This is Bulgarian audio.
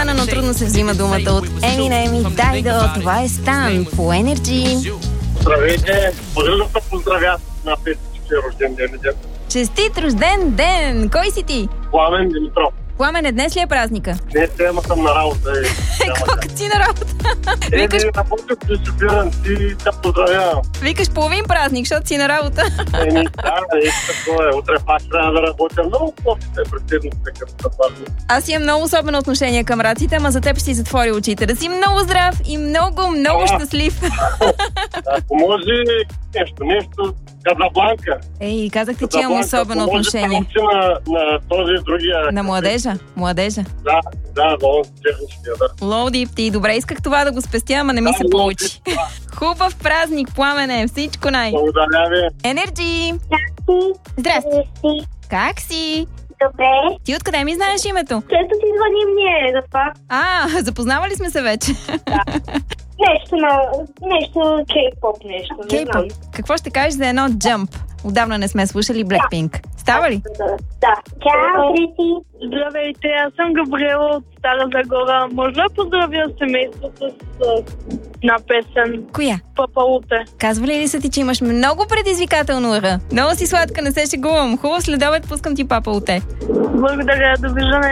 Ивана, но трудно се взима думата от Еминем и Дайдо. Това е Стан по Energy. Здравейте! Може да се поздравя на петички рожден ден. Честит рожден ден! Кой си ти? Пламен Димитров. Пламене, днес ли е празника? Днес тема съм на работа. Как си на работа? Викаш... Не работя, ти шофирам, ти те поздравявам. Викаш половин празник, защото си на работа. Такова е. Утре пак трябва да работя. Много по-сите председните към празник. Аз имам много особено отношение към раците, ама за теб ще си затворя очите. Да си много здрав и много щастлив. Ако може нещо, Казабланка. Ей, казахте, че имам особено отношение. На този другия... На младежа. Да, много техническия, да. Лоудив ти. Добре, исках това да го спестя, ама не ми се получи. Хубав празник, Пламене. Всичко най. Благодаря ви. Energy. Здрасти. Как си? Добре. Ти откъде ми знаеш името? Често си звъним ние, за това. Запознавали сме се вече. Да. Нещо кей-поп нещо. Кей-поп. Какво ще кажеш за едно Jump? Отдавна не сме слушали Blackpink. Става ли? Да. Чао, Криси. Здравейте, аз съм Габриела от Стара Загора. Може да поздравя семейството с една песен? Коя? Папалуте. Казвали ли са ти, че имаш много предизвикателно Р? Много си сладка, не се шегувам. Хубав следобед, пускам ти Папалуте. Благодаря, довиждане.